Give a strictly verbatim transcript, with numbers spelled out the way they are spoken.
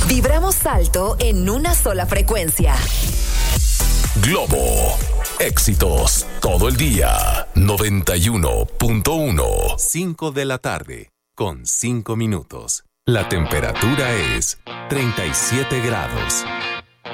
Vibramos alto en una sola frecuencia. Globo. Éxitos todo el día. noventa y uno punto uno. cinco de la tarde, con cinco minutos. La temperatura es treinta y siete grados.